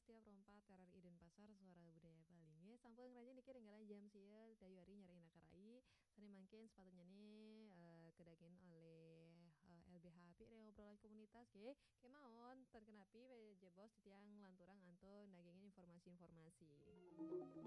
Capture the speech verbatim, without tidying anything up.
tiap rompat T R R I Denpasar Suara Budaya Bali nge sampun rajin dikir enggalan jam sieu dayu ari nyari nakarai sani mangkin sepatutnya nih uh, kedakin oleh uh, L B H P obrolan komunitas ge kemaon terkenapi jebos titiang lanturang anto nagingin informasi-informasi